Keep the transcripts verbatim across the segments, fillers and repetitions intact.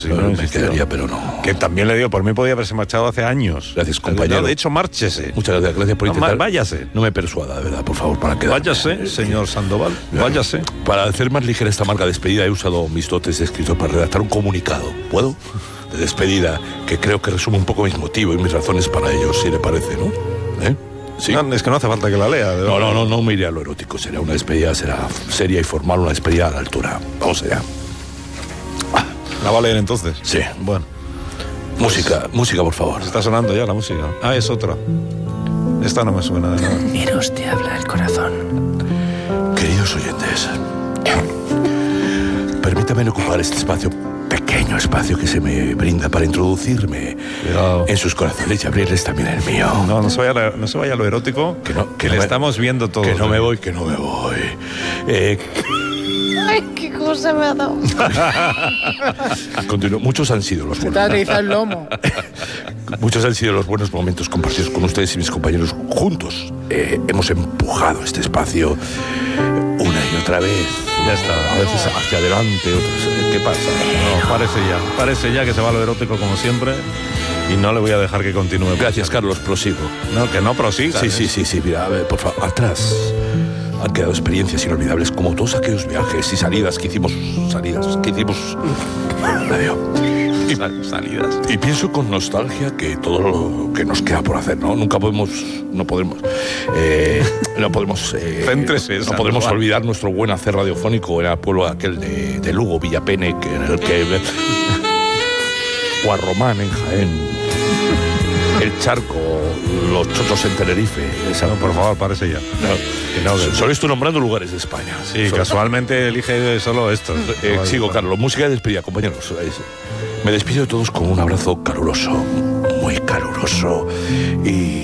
Sí, no, no me quedaría, pero no. Que también le digo, por mí podía haberse marchado hace años. Gracias, compañero. No, de hecho, márchese. Muchas gracias, gracias por intentar. No, váyase. No me persuada, de verdad, por favor, para quedarme. Váyase, señor Sandoval, váyase. Para hacer más ligera esta amarga despedida, he usado mis dotes de escritor para redactar un comunicado. ¿Puedo? De despedida, que creo que resume un poco mis motivos y mis razones para ello, si le parece, ¿no? ¿Eh? ¿Sí? No, es que no hace falta que la lea. No, no, no, no me iré a lo erótico. Será una despedida, será seria y formal, una despedida a la altura. Vamos allá. ¿La va a leer entonces? Sí. Bueno. Música, pues, música, por favor. Está sonando ya la música. Ah, es otra. Esta no me suena de nada. Eros te habla el corazón. Queridos oyentes, permítanme ocupar este espacio, pequeño espacio que se me brinda para introducirme Cuidado. en sus corazones y abrirles también el mío. No, no se vaya, a, no se vaya a lo erótico, que, no, que no le me, estamos viendo todo. Que no me voy, que no me voy. Eh, Ay, qué cosa me ha dado. Continúo. Muchos han sido los Se te buenos. ha rizado el lomo. Muchos han sido los buenos momentos compartidos con ustedes y mis compañeros juntos. Eh, hemos empujado este espacio una y otra vez. Ya está. A veces hacia adelante, otras. ¿Qué pasa? No, parece ya. Parece ya que se va a lo erótico como siempre y no le voy a dejar que continúe. Gracias, Carlos, prosigo. No, que no prosiga. Sí, ¿eh? sí, sí, sí, mira, a ver, por favor, atrás. Han quedado experiencias inolvidables como todos aquellos viajes y salidas que hicimos. Salidas que hicimos. Adiós. Y, salidas. Y pienso con nostalgia que todo lo que nos queda por hacer, ¿no? Nunca podemos, no podemos, eh, no podemos, eh, Céntrese, no esa, podemos no, olvidar nuestro buen hacer radiofónico en el pueblo aquel de, de Lugo, Villapene, que en el que Guarromán en Jaén, el Charco, los Chotos en Tenerife. Esa, no, por favor, parece ya. No, que no, que... Solo estoy nombrando lugares de España. Sí, solo... casualmente elige solo estos. Eh, sigo, Carlos. Música de despedida, compañeros. Me despido de todos con un abrazo caluroso, muy caluroso. Y...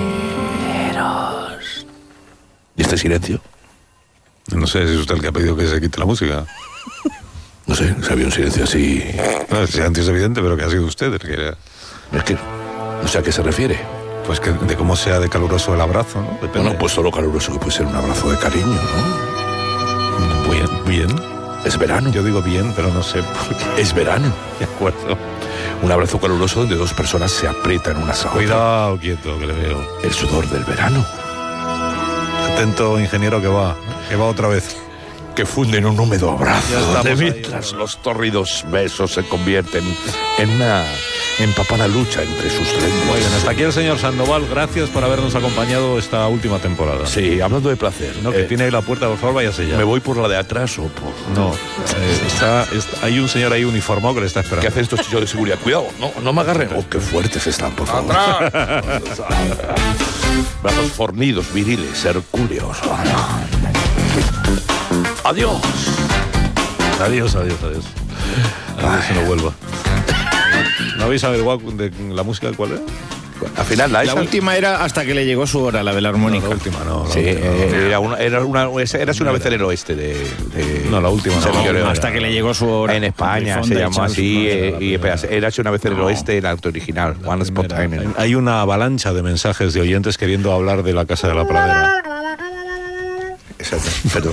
Eros. ¿Y este silencio? No sé si es usted el que ha pedido que se quite la música. No sé, se había un silencio así... No, el silencio es evidente, pero que ha sido usted el que... Era... Es que... No sé a qué se refiere. Pues que de cómo sea de caluroso el abrazo, ¿no? Depende. Bueno, pues solo caluroso que puede ser un abrazo de cariño, ¿no? Bien, bien. Es verano. Yo digo bien, pero no sé por qué. Es verano. De acuerdo. Un abrazo caluroso donde dos personas se aprietan unas a otras. Cuidado, quieto, que le veo. El sudor del verano. Atento, ingeniero, que va. Que va otra vez. Que funden un húmedo abrazo. De mientras los tórridos besos se convierten en una empapada lucha entre sus lenguas. Muy bien, hasta aquí el señor Sandoval. Gracias por habernos acompañado esta última temporada. Sí, hablando de placer. No, que eh, tiene ahí la puerta, por favor, váyase ya. ¿Me voy por la de atrás o por...? No, eh, está, está, hay un señor ahí uniformado que le está esperando. ¿Qué hacen estos chillos de seguridad? Cuidado, no, no me agarren. Oh, qué fuertes están, por favor. ¡Atrás! Brazos fornidos, viriles, hercúleos. Adiós. Adiós, adiós, adiós. A ver si no vuelva. ¿No habéis averiguado de la música cuál era? Al final la, la esa... última era hasta que le llegó su hora, la de la armónica. No, la última no. La sí, última, eh, no. Era una, era una, era una vez en el oeste de, de... No, la última no. no, no hasta era. que le llegó su hora. En España se llamó así. Eh, y era una vez en el oeste el acto original. One Spot Time. Hay una avalancha de mensajes de oyentes queriendo hablar de la Casa de la Pradera. Exacto. Perdón.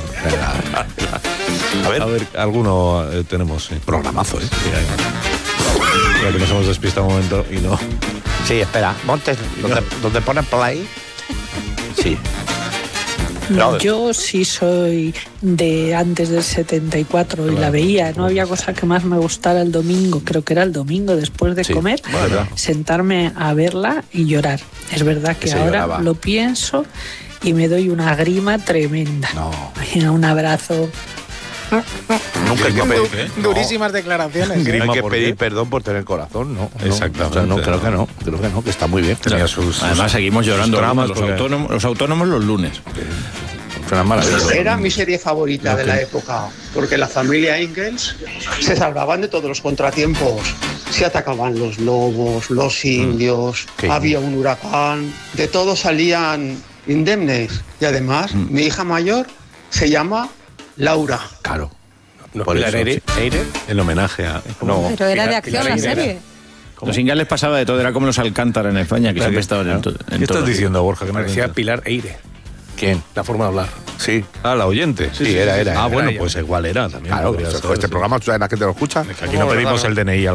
A ver, A ver, alguno eh, tenemos, sí. Programazo, ¿eh? Sí, hay. Ya que nos hemos despistado un momento y no. Sí, espera. Montes, donde, donde ponen play. Sí. No, yo sí soy de antes del setenta y cuatro y claro, la veía. No había cosa que más me gustara el domingo, creo que era el domingo después de sí, comer, bueno, sentarme a verla y llorar. Es verdad que, que ahora lloraba. Lo pienso y me doy una grima tremenda. No. Un abrazo. Nunca hay que pedir, ¿eh? Durísimas no. declaraciones. No hay que pedir perdón por tener corazón, ¿no? Exactamente. O sea, no, creo que no, creo que no, que está muy bien. Tenía sus, Además sus, seguimos llorando dramas los, porque... autónomos, los autónomos los lunes. Era mi serie favorita no, de la época, porque la familia Ingalls se salvaban de todos los contratiempos. Se atacaban los lobos, los indios, mm, había un huracán, de todo salían indemnes. Y además, mm. mi hija mayor se llama Laura. Claro. No, por eso, Eire, Eire, en homenaje a... No, pero era de acción la serie. ¿Cómo? Los Ingalls pasaba de todo, era como los Alcántara en España, que siempre estaban en, to, en ¿Qué todo. estás diciendo, Borja? Que me decía Pilar Eire. ¿Quién? La forma de hablar. Sí. Ah, la oyente. Sí, sí, era, era. Ah, era bueno, ella. pues igual era también. Claro, podría este ser, sí. programa, ¿tú sabes la gente lo escucha? Es que aquí no pedimos el D N I a